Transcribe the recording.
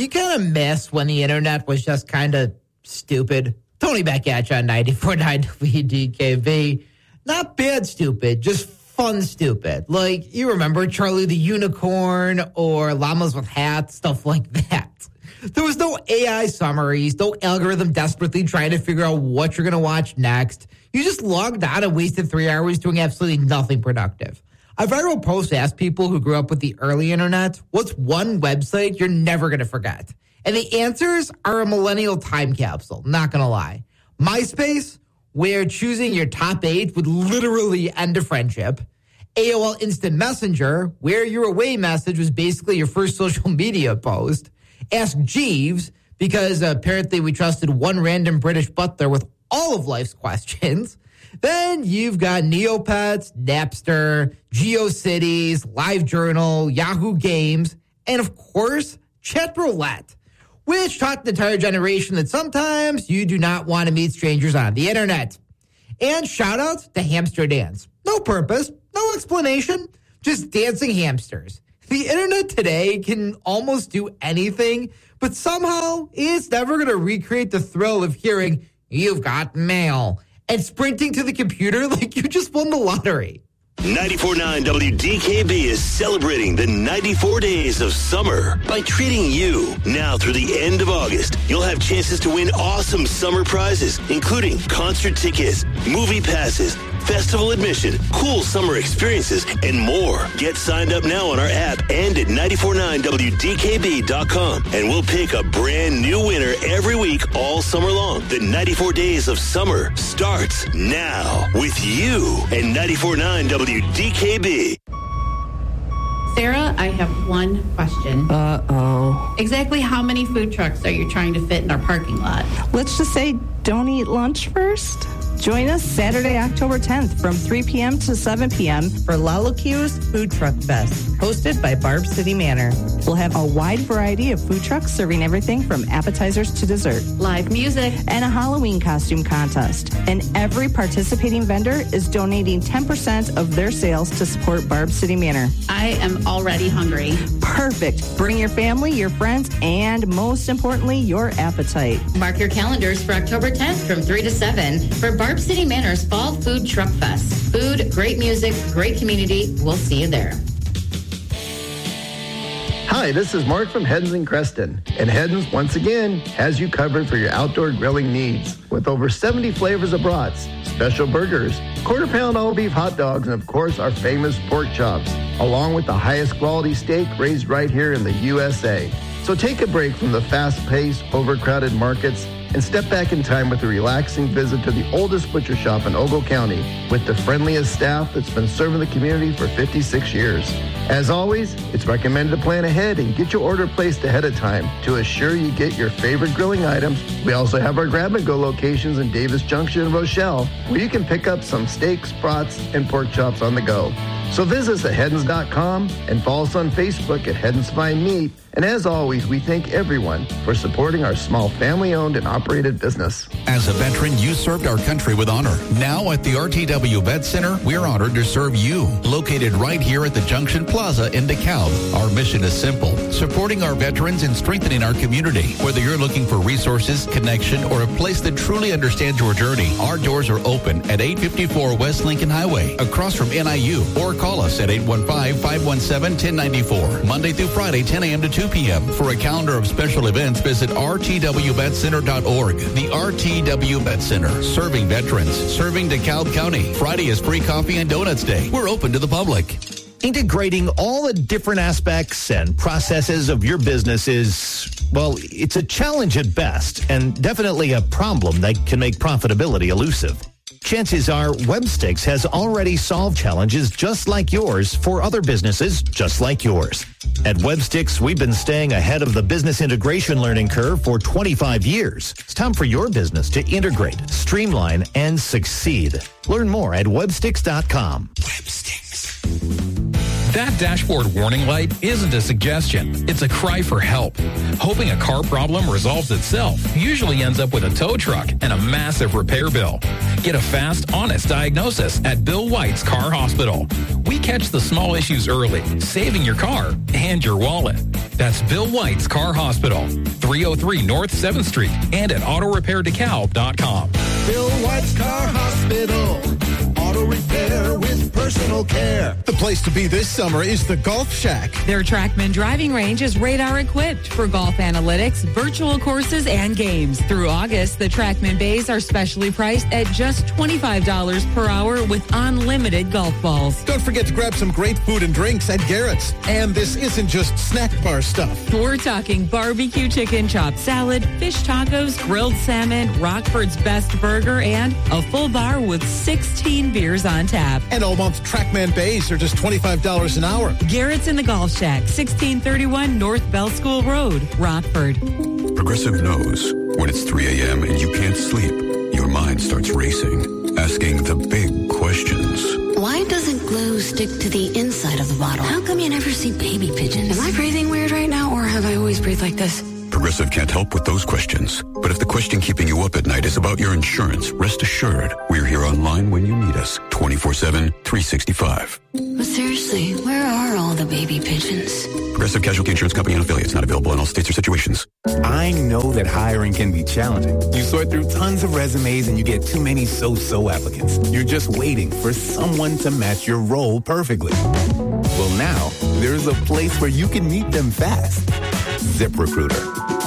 you kind of miss when the internet was just kind of stupid? Tony back at you on 94.9 WDKB. Not bad stupid, just fun stupid. Like, you remember Charlie the Unicorn or Llamas with Hats, stuff like that. There was no AI summaries, no algorithm desperately trying to figure out what you're going to watch next. You just logged on and wasted 3 hours doing absolutely nothing productive. A viral post asked people who grew up with the early internet, what's one website you're never going to forget? And the answers are a millennial time capsule, not going to lie. MySpace, where choosing your top 8 would literally end a friendship. AOL Instant Messenger, where your away message was basically your first social media post. Ask Jeeves, because apparently we trusted one random British butler with all of life's questions. Then you've got Neopets, Napster, GeoCities, LiveJournal, Yahoo Games, and of course, Chat Roulette, which taught the entire generation that sometimes you do not want to meet strangers on the internet. And shout out to Hamster Dance. No purpose, no explanation, just dancing hamsters. The internet today can almost do anything, but somehow it's never going to recreate the thrill of hearing, "You've got mail," and sprinting to the computer like you just won the lottery. 94.9 WDKB is celebrating the 94 days of summer by treating you. Now through the end of August, you'll have chances to win awesome summer prizes, including concert tickets, movie passes, festival admission, cool summer experiences, and more. Get signed up now on our app and at 949WDKB.com, and we'll pick a brand new winner every week all summer long. The 94 days of summer starts now with you and 94.9 WDKB. Sarah, I have one question. Uh-oh. Exactly how many food trucks are you trying to fit in our parking lot? Let's just say don't eat lunch first. Join us Saturday, October 10th from 3 p.m. to 7 p.m. for Lalacu's Food Truck Fest, hosted by Barb City Manor. We'll have a wide variety of food trucks serving everything from appetizers to dessert. Live music. And a Halloween costume contest. And every participating vendor is donating 10% of their sales to support Barb City Manor. I am already hungry. Perfect. Bring your family, your friends, and most importantly, your appetite. Mark your calendars for October 10th from 3 to 7 for Barb City Manor's Fall Food Truck Fest. Food, great music, great community. We'll see you there. Hi, this is Mark from Heddens in Creston. And Heddens, once again, has you covered for your outdoor grilling needs. With over 70 flavors of brats, special burgers, quarter-pound all-beef hot dogs, and of course, our famous pork chops, along with the highest quality steak raised right here in the USA. So take a break from the fast-paced, overcrowded markets and step back in time with a relaxing visit to the oldest butcher shop in Ogle County with the friendliest staff that's been serving the community for 56 years. As always, it's recommended to plan ahead and get your order placed ahead of time to assure you get your favorite grilling items. We also have our grab-and-go locations in Davis Junction and Rochelle, where you can pick up some steaks, brats, and pork chops on the go. So visit us at Heddens.com and follow us on Facebook at Heddens Fine Meat. And as always, we thank everyone for supporting our small family-owned and operated business. As a veteran, you served our country with honor. Now at the RTW Vet Center, we're honored to serve you. Located right here at the Junction Plaza in DeKalb. Our mission is simple, supporting our veterans and strengthening our community. Whether you're looking for resources, connection, or a place that truly understands your journey, our doors are open at 854 West Lincoln Highway, across from NIU, or call us at 815-517-1094, Monday through Friday, 10 a.m. to 2 p.m. For a calendar of special events, visit rtwvetcenter.org. The RTW Vet Center, serving veterans, serving DeKalb County. Friday is free coffee and donuts day. We're open to the public. Integrating all the different aspects and processes of your business is, well, it's a challenge at best and definitely a problem that can make profitability elusive. Chances are Webstix has already solved challenges just like yours for other businesses just like yours. At Webstix, we've been staying ahead of the business integration learning curve for 25 years. It's time for your business to integrate, streamline, and succeed. Learn more at Webstix.com. Webstix. That dashboard warning light isn't a suggestion. It's a cry for help. Hoping a car problem resolves itself usually ends up with a tow truck and a massive repair bill. Get a fast, honest diagnosis at Bill White's Car Hospital. We catch the small issues early, saving your car and your wallet. That's Bill White's Car Hospital, 303 North 7th Street, and at autorepairdekalb.com. Bill White's Car Hospital. Auto repair with personal care. The place to be this summer is the Golf Shack. Their TrackMan driving range is radar equipped for golf analytics, virtual courses, and games. Through August, the TrackMan bays are specially priced at just $25 per hour with unlimited golf balls. Don't forget to grab some great food and drinks at Garrett's. And this isn't just snack bar stuff. We're talking barbecue chicken, chopped salad, fish tacos, grilled salmon, Rockford's best burger, and a full bar with 16 beers on tap. And all month TrackMan bays are just $25 an hour. Garrett's in the Golf Shack, 1631 North Bell School Road, Rockford. Progressive knows when it's 3 a.m. and you can't sleep, your mind starts racing, asking the big questions. Why doesn't glue stick to the inside of the bottle? How come you never see baby pigeons? Am I breathing weird right now, or have I always breathed like this? Progressive can't help with those questions. But if the question keeping you up at night is about your insurance, rest assured, we're here online when you need us, 24/7, 365. But seriously, where are all the baby pigeons? Progressive Casualty Insurance Company and affiliates, not available in all states or situations. I know that hiring can be challenging. You sort through tons of resumes and you get too many so-so applicants. You're just waiting for someone to match your role perfectly. Well, now, there's a place where you can meet them fast. ZipRecruiter.